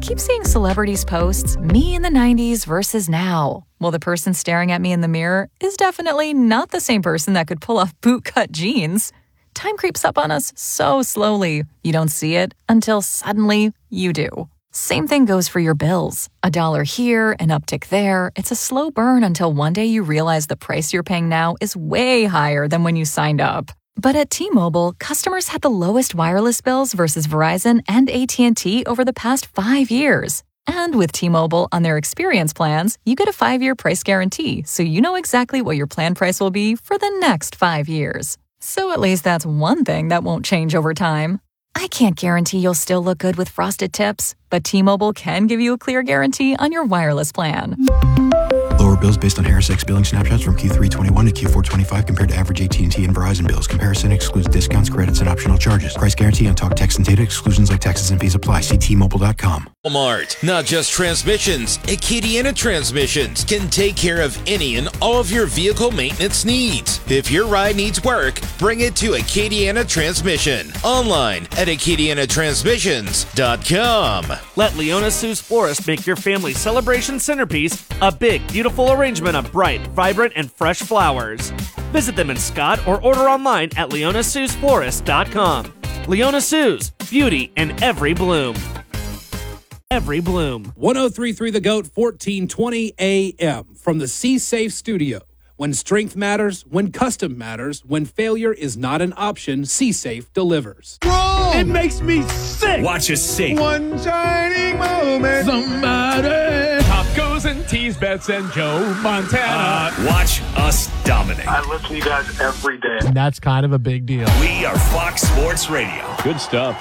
keep seeing celebrities' posts, me in the 90s versus now. Well, the person staring at me in the mirror is definitely not the same person that could pull off bootcut jeans. Time creeps up on us so slowly, you don't see it until suddenly you do. Same thing goes for your bills. $1 here, an uptick there. It's a slow burn until one day you realize the price you're paying now is way higher than when you signed up. But at T-Mobile, customers had the lowest wireless bills versus Verizon and AT&T over the past 5 years. And with T-Mobile on their experience plans, you get a 5-year price guarantee, so you know exactly what your plan price will be for the next 5 years. So at least that's one thing that won't change over time. I can't guarantee you'll still look good with frosted tips, but T-Mobile can give you a clear guarantee on your wireless plan. Lower bills based on HarrisX billing snapshots from Q3 21 to Q4 25 compared to average AT&T and Verizon bills. Comparison excludes discounts, credits, and optional charges. Price guarantee on talk, text, and data. Exclusions like taxes and fees apply. See T-Mobile.com. Walmart, not just transmissions. Acadiana Transmissions can take care of any and all of your vehicle maintenance needs. If your ride needs work, bring it to Acadiana Transmission. Online at AcadianaTransmissions.com. Let Leona Sue's Florist make your family celebration centerpiece a big, beautiful arrangement of bright, vibrant, and fresh flowers. Visit them in Scott or order online at LeonaSue'sFlorist.com. Leona Sue's, beauty in every bloom. Every bloom. 103.3 The GOAT, 1420 AM from the C-Safe studio. When strength matters, when custom matters, when failure is not an option, C-Safe delivers. Wrong! It makes me sick! Watch us sing. One shining moment. Somebody. Top goes and tease bets and Joe Montana. Watch us dominate. I listen to you guys every day. And that's kind of a big deal. We are Fox Sports Radio. Good stuff.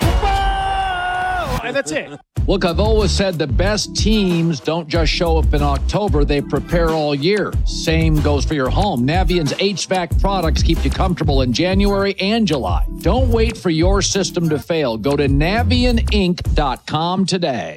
And that's it. Look, I've always said the best teams don't just show up in October, they prepare all year. Same goes for your home. Navient's HVAC products keep you comfortable in January and July. Don't wait for your system to fail. Go to NavientInc.com today.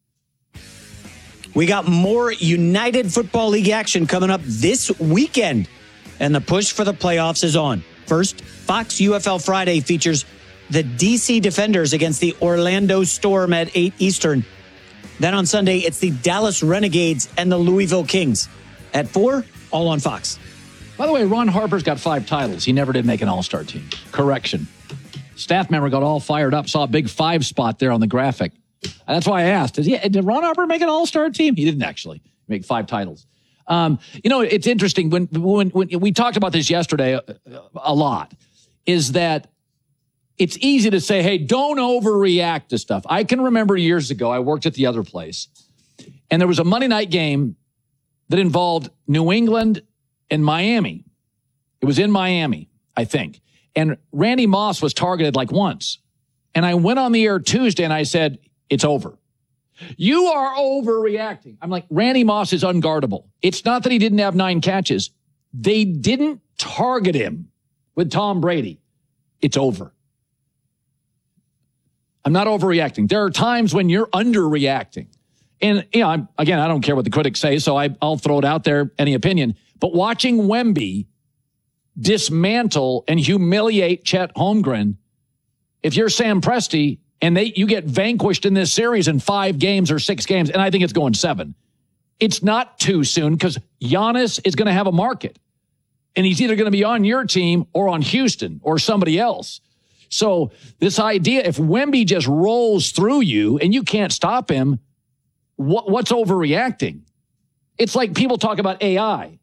We got more United Football League action coming up this weekend, and the push for the playoffs is on. First, Fox UFL Friday features the DC Defenders against the Orlando Storm at 8 Eastern. Then on Sunday, it's the Dallas Renegades and the Louisville Kings. At 4, all on Fox. By the way, Ron Harper's got 5 titles. He never did make an all-star team. Correction. Staff member got all fired up, saw a big 5 spot there on the graphic. And that's why I asked, did Ron Harper make an all-star team? He didn't actually make 5 titles. It's interesting. When we talked about this yesterday a lot, is that it's easy to say, hey, don't overreact to stuff. I can remember years ago, I worked at the other place, and there was a Monday night game that involved New England and Miami. It was in Miami, I think. And Randy Moss was targeted like once. And I went on the air Tuesday and I said, it's over. You are overreacting. I'm like, Randy Moss is unguardable. It's not that he didn't have 9 catches. They didn't target him with Tom Brady. It's over. I'm not overreacting. There are times when you're underreacting. And, I don't care what the critics say, so I'll throw it out there, any opinion. But watching Wemby dismantle and humiliate Chet Holmgren, if you're Sam Presti and you get vanquished in this series in 5 games or 6 games, and I think it's going 7, it's not too soon because Giannis is going to have a market. And he's either going to be on your team or on Houston or somebody else. So this idea, if Wemby just rolls through you and you can't stop him, what's overreacting? It's like people talk about AI.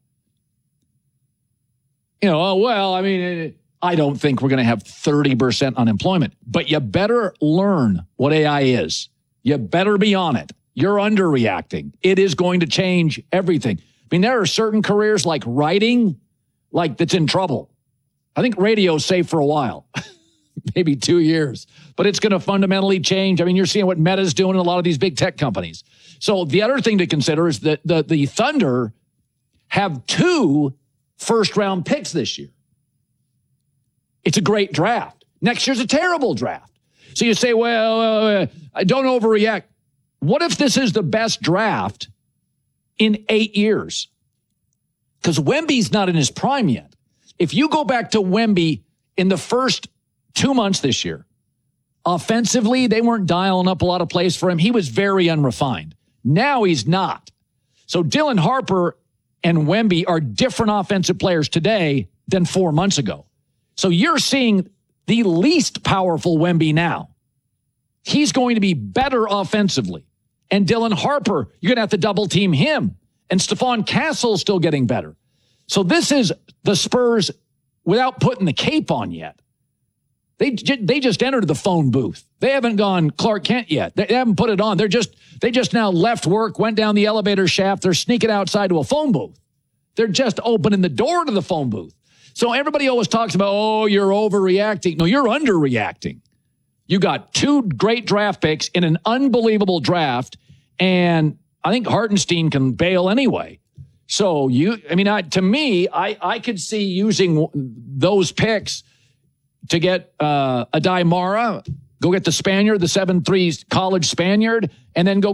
I don't think we're going to have 30% unemployment, but you better learn what AI is. You better be on it. You're underreacting. It is going to change everything. I mean, there are certain careers like writing, that's in trouble. I think radio's safe for a while. Maybe 2 years, but it's going to fundamentally change. I mean, you're seeing what Meta's doing in a lot of these big tech companies. So the other thing to consider is that the Thunder have 2 first-round picks this year. It's a great draft. Next year's a terrible draft. So you say, well, don't overreact. What if this is the best draft in 8 years? Because Wemby's not in his prime yet. If you go back to Wemby in the first 2 months this year, offensively, they weren't dialing up a lot of plays for him. He was very unrefined. Now he's not. So Dylan Harper and Wemby are different offensive players today than 4 months ago. So you're seeing the least powerful Wemby now. He's going to be better offensively. And Dylan Harper, you're going to have to double team him. And Stephon Castle's still getting better. So this is the Spurs without putting the cape on yet. They just entered the phone booth. They haven't gone Clark Kent yet. They haven't put it on. They just now left work, went down the elevator shaft. They're sneaking outside to a phone booth. They're just opening the door to the phone booth. So everybody always talks about, oh, you're overreacting. No, you're underreacting. You got 2 great draft picks in an unbelievable draft, and I think Hartenstein can bail anyway. So to me, I could see using those picks to get Adai Mara, go get the Spaniard, the 7'3" college Spaniard, and then go